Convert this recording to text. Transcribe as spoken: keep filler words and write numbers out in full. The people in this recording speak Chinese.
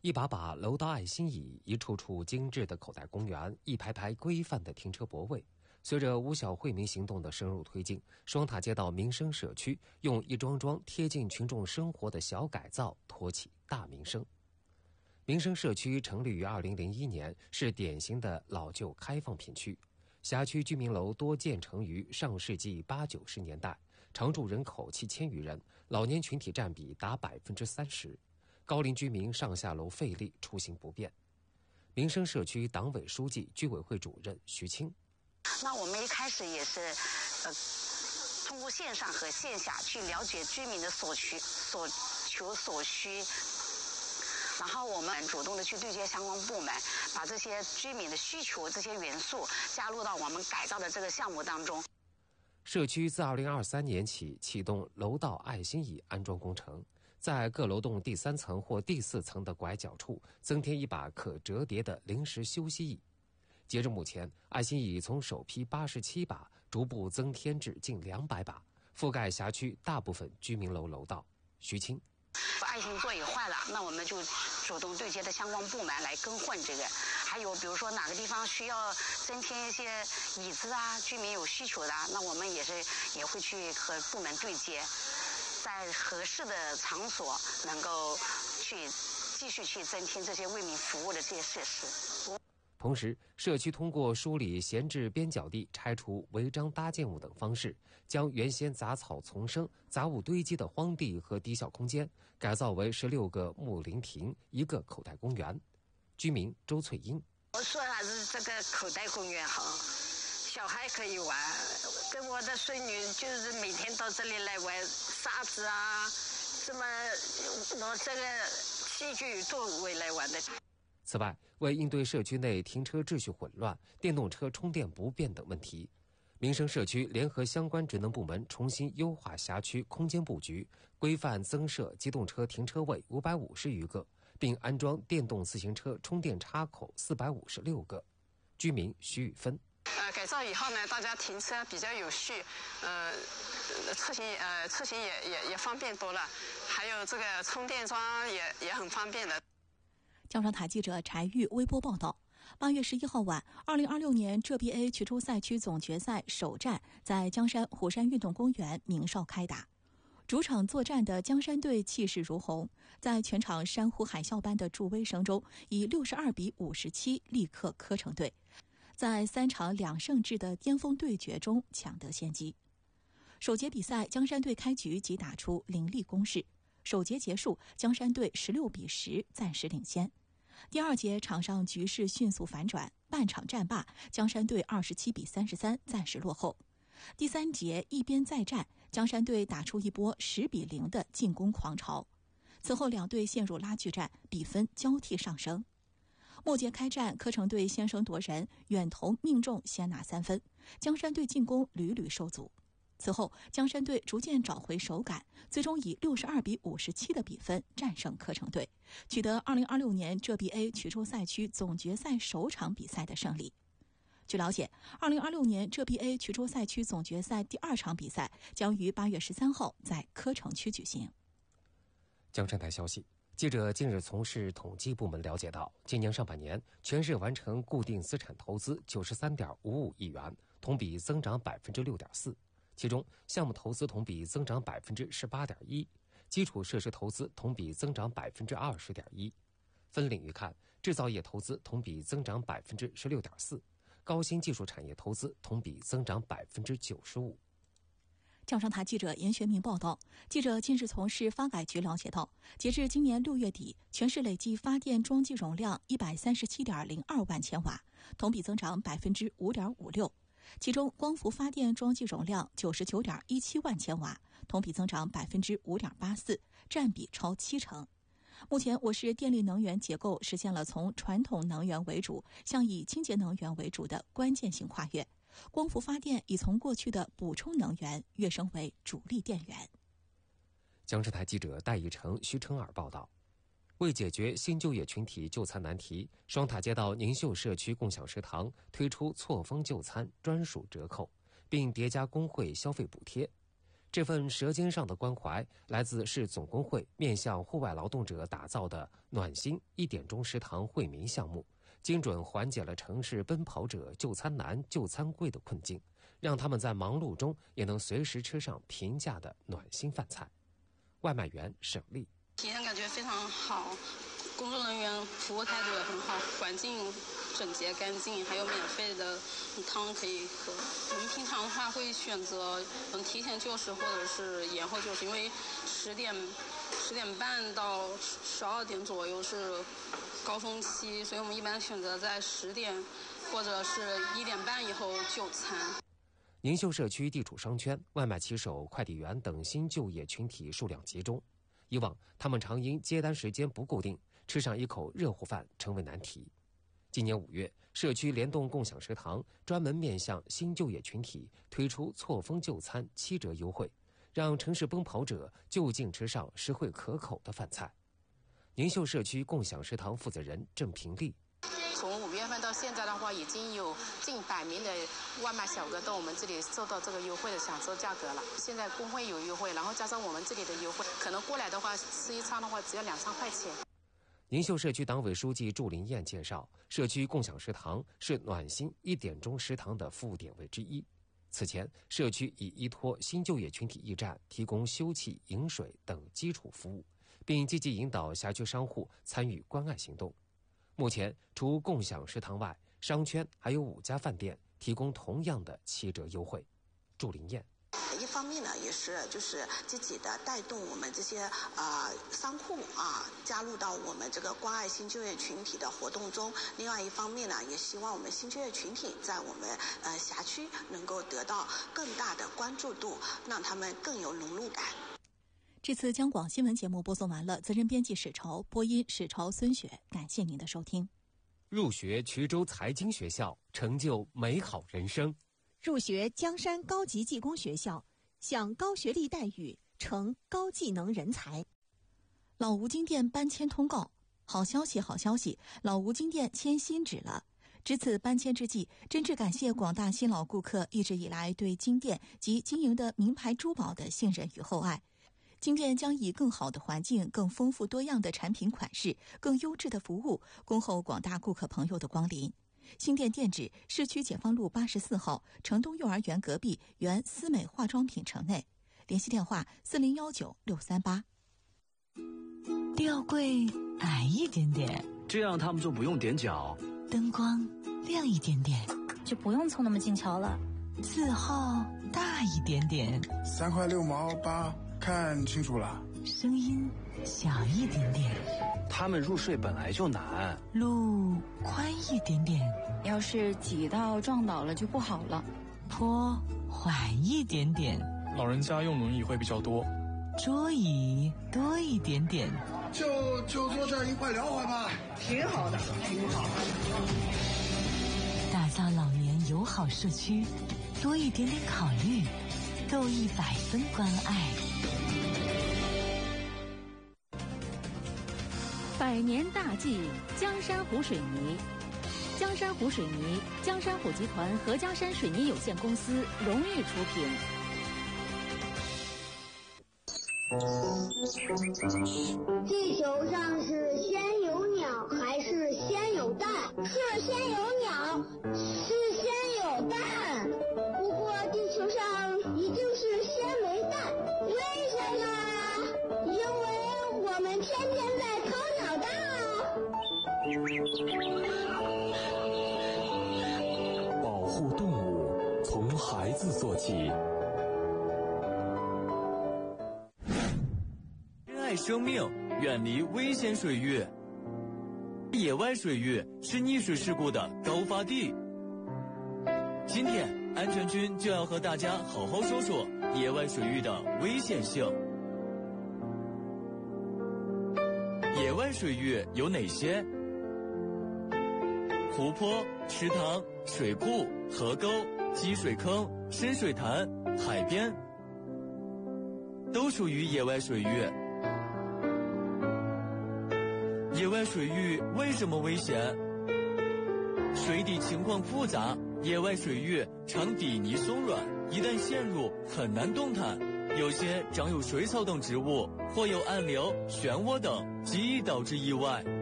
一把把楼道爱心椅，一处处精致的口袋公园，一排排规范的停车泊位。随着五小惠民行动的深入推进，双塔街道民生社区用一桩桩贴近群众生活的小改造托起大民生。民生社区成立于二零零一年，是典型的老旧开放品区。辖区居民楼多建成于上世纪八九十年代，常住人口七千余人，老年群体占比达百分之三十。高龄居民上下楼费力，出行不便。民生社区党委书记、居委会主任徐清。 那我们一开始也是，呃，通过线上和线下去了解居民的所需、所求、所需，然后我们主动的去对接相关部门，把这些居民的需求、这些元素加入到我们改造的这个项目当中。 社区自二零二三年起启动楼道爱心椅安装工程，在各楼栋第三层或第四层的拐角处增添一把可折叠的临时休息椅。截至目前，爱心椅从首批八十七把逐步增添至近两百把，覆盖辖区大部分居民楼楼道。徐清。 爱心座椅坏了，那我们就主动对接的相关部门来更换这个。还有比如说哪个地方需要增添一些椅子啊，居民有需求的，那我们也是也会去和部门对接，在合适的场所能够去继续去增添这些为民服务的这些设施。 同时，社区通过梳理闲置边角地、拆除违章搭建物等方式，将原先杂草丛生、杂物堆积的荒地和低小空间改造为十六个木林亭、一个口袋公园。居民周翠英。 我说还是这个口袋公园好，小孩可以玩，跟我的孙女就是每天到这里来玩沙子啊，什么拿这个器具都会来玩的。 此外，为应对社区内停车秩序混乱、电动车充电不便等问题，民生社区联合相关职能部门重新优化辖区空间布局，规范增设机动车停车位五百五十余个，并安装电动自行车充电插口四百五十六个。居民徐宇芬。 呃，改造以后呢，大家停车比较有序，呃，出行呃出行也也也方便多了，还有这个充电桩也也很方便的。 江双塔记者柴玉微博报道，八月十一号晚，二零二六年浙 B A 衢州赛区总决赛首战在江山虎山运动公园鸣哨开打。主场作战的江山队气势如虹，在全场山呼海啸般的助威声中，以六十二比五十七力克柯城队，在三场两胜制的巅峰对决中抢得先机。首节比赛，江山队开局即打出凌厉攻势，首节结束，江山队十六比十暂时领先。第二节场上局势迅速反转，半场战罢，江山队二十七比三十三暂时落后。第三节一边再战，江山队打出一波十比零的进攻狂潮。此后两队陷入拉锯战，比分交替上升。末节开战，柯城队先声夺人，远投命中先拿三分，江山队进攻屡屡受阻。此后，江山队逐渐找回手感，最终以六十二比五十七的比分战胜柯城队，取得二零二六年浙 B A 衢州赛区总决赛首场比赛的胜利。据了解，二零二六年浙 B A 衢州赛区总决赛第二场比赛将于八月十三号在柯城区举行。 江山台消息，记者近日从事统计部门了解到，今年上半年全市完成固定资产投资九十三点五五亿元，同比增长百分之六点四。其中，项目投资同比增长百分之十八点一，基础设施投资同比增长百分之二十点一。分领域看，制造业投资同比增长百分之十六点四，高新技术产业投资同比增长百分之九十五。 江双塔记者严学明报道，记者近日从市发改局了解到，截至今年六月底，全市累计发电装机容量一百三十七点零二万千瓦，同比增长百分之五点五六。其中，光伏发电装机容量九十九点一七万千瓦，同比增长百分之五点八四，占比超七成。目前，我市电力能源结构实现了从传统能源为主向以清洁能源为主的关键性跨越。光伏发电已从过去的补充能源跃升为主力电源。 江视台记者戴义成、徐成尔报道。为解决新就业群体就餐难题，双塔街道宁秀社区共享食堂推出错峰就餐专属折扣，并叠加工会消费补贴。 这份舌尖上的关怀来自市总工会面向户外劳动者打造的暖心一点钟食堂惠民项目，精准缓解了城市奔跑者就餐难、就餐贵的困境，让他们在忙碌中也能随时吃上平价的暖心饭菜。外卖员沈丽， 体验感觉非常好，工作人员服务态度也很好，环境整洁干净，还有免费的汤可以喝。我们平常的话会选择嗯提前就食或者是延后就食，因为十点十点半到十二点左右是高峰期，所以我们一般选择在十点或者是一点半以后就餐。 宁秀社区地处商圈，外卖骑手、快递员等新就业群体数量集中。以往他们常因接单时间不固定，吃上一口热乎饭成为难题。今年五月，社区联动共享食堂专门面向新就业群体推出错峰就餐七折优惠，让城市奔跑者就近吃上实惠可口的饭菜。宁秀社区共享食堂负责人郑平丽， 从五月份到现在的话，已经有近百名的外卖小哥到我们这里受到这个优惠的享受价格了。现在工会有优惠，然后加上我们这里的优惠，可能过来的话吃一餐的话只要两三块钱。 宁秀社区党委书记祝林燕介绍，社区共享食堂是暖心一点钟食堂的服务点位之一。此前，社区已依托新就业群体驿站提供休憩、饮水等基础服务，并积极引导辖区商户参与关爱行动。目前，除共享食堂外，商圈还有五家饭店提供同样的七折优惠。祝林燕。 一方面呢，也是就是积极的带动我们这些呃商户啊加入到我们这个关爱新就业群体的活动中。另外一方面呢，也希望我们新就业群体在我们呃辖区能够得到更大的关注度，让他们更有融入感。 这次江广新闻节目播送完了，责任编辑史潮，播音史潮、孙雪，感谢您的收听。 入学衢州财经学校，成就美好人生。 入学江山高级技工学校，享高学历待遇，成高技能人才。 老吴金店搬迁通告，好消息好消息，老吴金店迁新址了。值此搬迁之际，真挚感谢广大新老顾客一直以来对金店及经营的名牌珠宝的信任与厚爱。金店将以更好的环境、更丰富多样的产品款式、更优质的服务，恭候广大顾客朋友的光临。新店店址：市区解放路八十四号城东幼儿园隔壁原思美化妆品城内，联系电话：四零幺九六三八。 吊柜矮一点点， 这样他们就不用踮脚。 灯光亮一点点， 就不用凑那么近瞧了。 字号大一点点， 三块六毛八，看清楚了。 声音小一点点， 他们入睡本来就难。 路宽一点点， 要是挤到撞倒了就不好了。 坡缓一点点， 老人家用轮椅会比较多。 桌椅多一点点， 就就坐这儿一块聊会吧， 挺好的，挺好。 打造老年友好社区，多一点点考虑，够一百分关爱。 百年大计，江山湖水泥。江山湖水泥，江山湖集团和江山水泥有限公司荣誉出品。 地球上是先有鸟还是先有蛋？是先有鸟，是先有蛋。不过地球上一定是先没蛋，为什么啊？因为我们天天在掏鸟蛋啊！ 保护动物从孩子做起。 爱生命，远离危险水域。野外水域是溺水事故的高发地。今天，安全军就要和大家好好说说野外水域的危险性。野外水域有哪些？湖泊、池塘、水库、河沟、积水坑、深水潭、海边，都属于野外水域。野外水域为什么危险？水底情况复杂，野外水域常底泥松软，一旦陷入很难动弹。 有些长有水草等植物，或有暗流、漩涡等，极易导致意外。